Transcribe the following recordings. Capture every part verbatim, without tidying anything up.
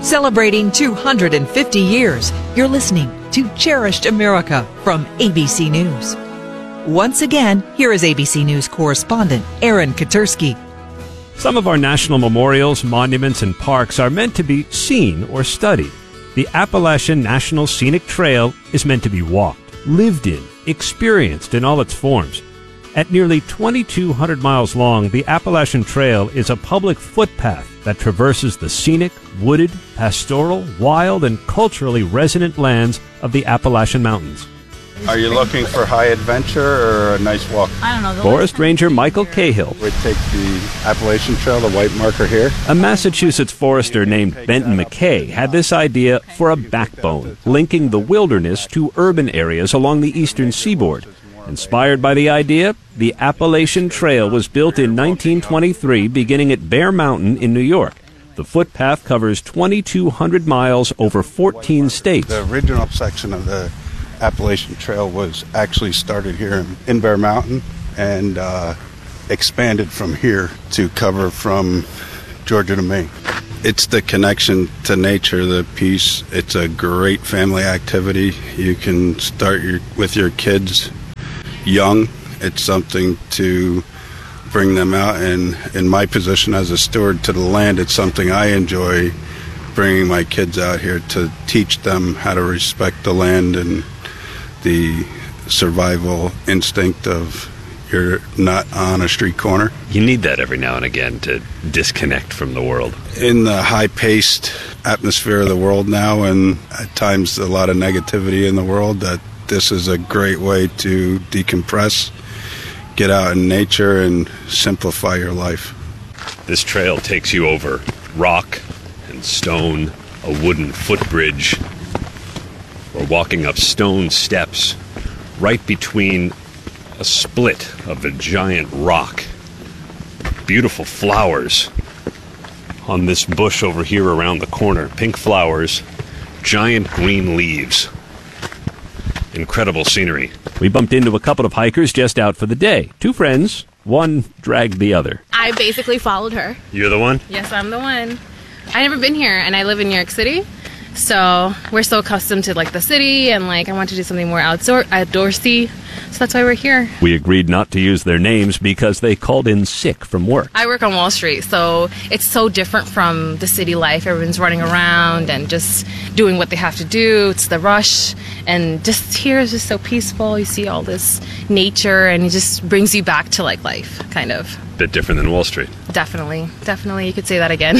Celebrating two hundred fifty years, you're listening to Cherished America from A B C News. Once again, here is A B C News correspondent Aaron Katersky. Some of our national memorials, monuments, and parks are meant to be seen or studied. The Appalachian National Scenic Trail is meant to be walked, lived in, experienced in all its forms. At nearly twenty-two hundred miles long, the Appalachian Trail is a public footpath that traverses the scenic, wooded, pastoral, wild, and culturally resonant lands of the Appalachian Mountains. Are you looking for high adventure or a nice walk? I don't know. Forest Ranger Michael Cahill. We take the Appalachian Trail, the white marker here. A Massachusetts forester named Benton McKay had this idea for a backbone, linking the wilderness to urban areas along the eastern seaboard. Inspired by the idea, the Appalachian Trail was built in nineteen twenty-three, beginning at Bear Mountain in New York. The footpath covers twenty-two hundred miles over fourteen states. The original section of the Appalachian Trail was actually started here in, in Bear Mountain and uh, expanded from here to cover from Georgia to Maine. It's the connection to nature, the peace. It's a great family activity. You can start your, with your kids young. It's something to bring them out, and in my position as a steward to the land, it's something I enjoy bringing my kids out here to teach them how to respect the land and the survival instinct of you're not on a street corner. You need that every now and again to disconnect from the world. In the high-paced atmosphere of the world now, and at times a lot of negativity in the world, that this is a great way to decompress, get out in nature, and simplify your life. This trail takes you over rock and stone, a wooden footbridge. We're walking up stone steps right between a split of a giant rock. Beautiful flowers on this bush over here around the corner. Pink flowers, giant green leaves. Incredible scenery. We bumped into a couple of hikers just out for the day. Two friends. One dragged the other. I basically followed her. You're the one? Yes, I'm the one. I've never been here, and I live in New York City. So we're so accustomed to like the city, and like I want to do something more outdoor, outdoorsy. So that's why we're here. We agreed not to use their names because they called in sick from work. I work on Wall Street, so it's so different from the city life. Everyone's running around and just doing what they have to do. It's the rush, and just here is just so peaceful. You see all this nature, and it just brings you back to like life, kind of. Bit different than Wall Street. Definitely, definitely. You could say that again.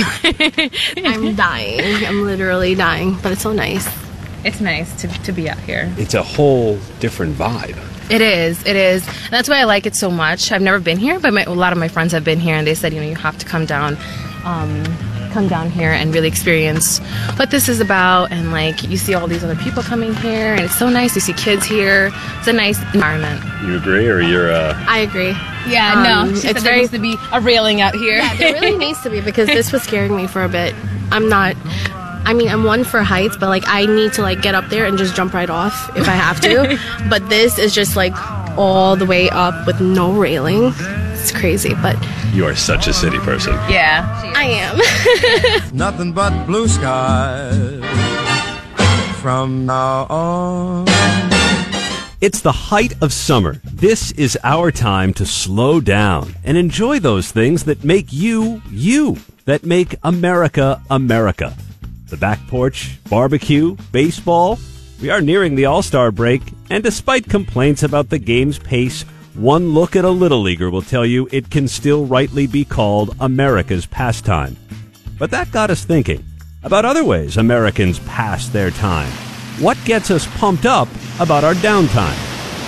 I'm dying. I'm literally dying, but it's so nice. It's nice to, to be out here. It's a whole different vibe. It is, it is. And that's why I like it so much. I've never been here, but my, a lot of my friends have been here, and they said, you know, you have to come down, um, come down here and really experience what this is about. And like, you see all these other people coming here, and it's so nice. You see kids here. It's a nice environment. You agree, or you're? Uh... I agree. Yeah, Um, no. She it's said very- there needs to be a railing out here. Yeah, there really needs to be, because this was scaring me for a bit. I'm not. I mean, I'm one for heights, but like I need to like get up there and just jump right off if I have to. But this is just like all the way up with no railing. It's crazy, but You are such a city person. Yeah. I am. Nothing but blue skies from now on. It's the height of summer. This is our time to slow down and enjoy those things that make you, you, that make America, America. The back porch, barbecue, baseball. We are nearing the All-Star break, and despite complaints about the game's pace, one look at a Little Leaguer will tell you it can still rightly be called America's pastime. But that got us thinking about other ways Americans pass their time. What gets us pumped up about our downtime?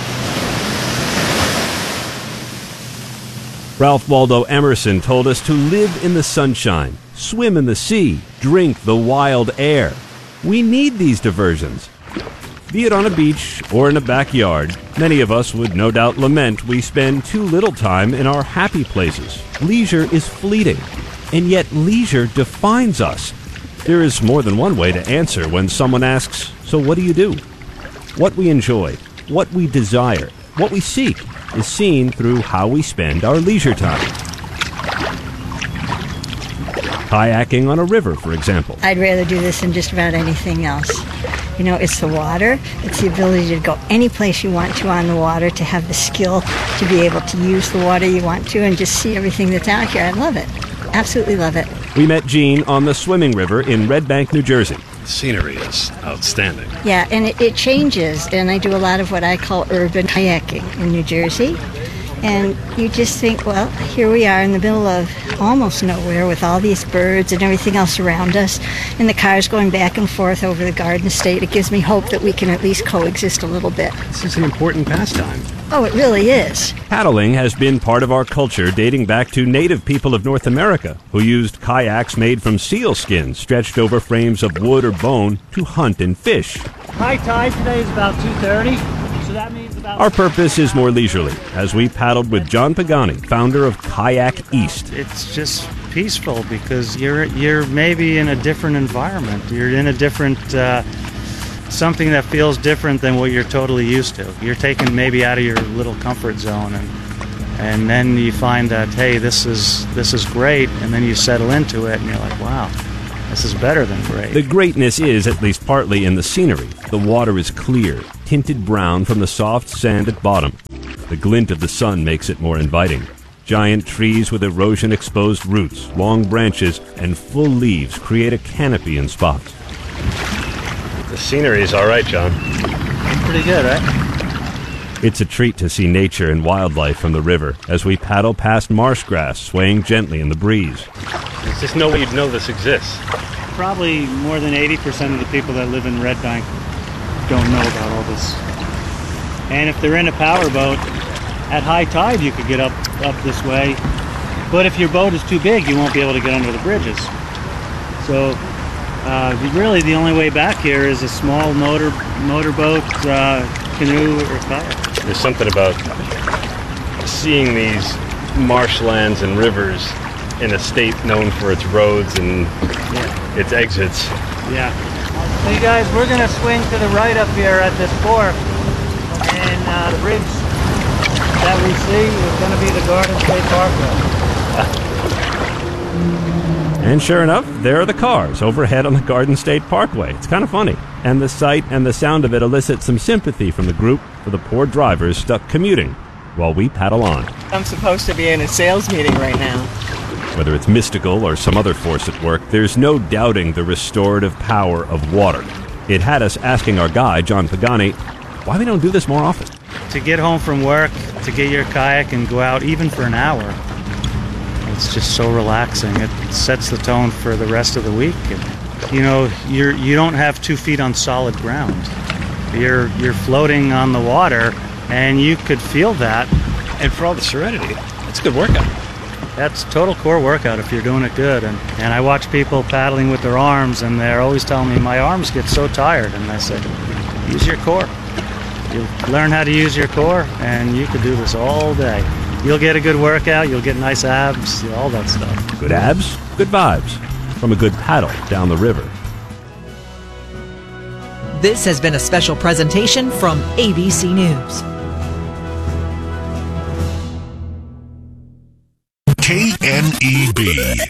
Ralph Waldo Emerson told us to live in the sunshine, swim in the sea, drink the wild air. We need these diversions. Be it on a beach or in a backyard, many of us would no doubt lament we spend too little time in our happy places. Leisure is fleeting, and yet leisure defines us. There is more than one way to answer when someone asks, so what do you do? What we enjoy, what we desire, what we seek is seen through how we spend our leisure time. Kayaking on a river, for example. I'd rather do this than just about anything else. You know, it's the water. It's the ability to go any place you want to on the water, to have the skill to be able to use the water you want to and just see everything that's out here. I love it. Absolutely love it. We met Jean on the swimming river in Red Bank, New Jersey. The scenery is outstanding. Yeah, and it, it changes, and I do a lot of what I call urban kayaking in New Jersey. And you just think, well, here we are in the middle of almost nowhere with all these birds and everything else around us, and the cars going back and forth over the Garden State. It gives me hope that we can at least coexist a little bit. This is an important pastime. Oh, it really is. Paddling has been part of our culture dating back to native people of North America who used kayaks made from seal skins stretched over frames of wood or bone to hunt and fish. High tide today is about two thirty. So that means about Our purpose is more leisurely, as we paddled with John Pagani, founder of Kayak East. It's just peaceful because you're you're maybe in a different environment. You're in a different uh, something that feels different than what you're totally used to. You're taken maybe out of your little comfort zone, and and then you find that, hey, this is this is great, and then you settle into it, and you're like, wow, this is better than great. The greatness is at least partly in the scenery. The water is clear, tinted brown from the soft sand at bottom. The glint of the sun makes it more inviting. Giant trees with erosion-exposed roots, long branches, and full leaves create a canopy in spots. The scenery is all right, John. Pretty good, right? It's a treat to see nature and wildlife from the river as we paddle past marsh grass swaying gently in the breeze. There's just no way you'd know this exists. Probably more than eighty percent of the people that live in Red Bank don't know about all this. And if they're in a power boat, at high tide you could get up, up this way. But if your boat is too big, you won't be able to get under the bridges. So uh, really the only way back here is a small motor motorboat, uh, canoe, or kayak. There's something about seeing these marshlands and rivers in a state known for its roads and yeah. its exits. Yeah. So you guys, we're going to swing to the right up here at this fork, and uh, the bridge that we see is going to be the Garden State Parkway. And sure enough, there are the cars overhead on the Garden State Parkway. It's kind of funny. And the sight and the sound of it elicit some sympathy from the group for the poor drivers stuck commuting while we paddle on. I'm supposed to be in a sales meeting right now. Whether it's mystical or some other force at work, there's no doubting the restorative power of water. It had us asking our guide, John Pagani, why we don't do this more often. To get home from work, to get your kayak and go out even for an hour, it's just so relaxing. It sets the tone for the rest of the week. And, you know, you're you don't have two feet on solid ground. You're you're floating on the water, and you could feel that. And for all the serenity, it's a good workout. That's total core workout if you're doing it good. And, and I watch people paddling with their arms, and they're always telling me, my arms get so tired. And I said, use your core. You learn how to use your core, and you could do this all day. You'll get a good workout, you'll get nice abs, all that stuff. Good abs, good vibes, from a good paddle down the river. This has been a special presentation from A B C News. K N E B.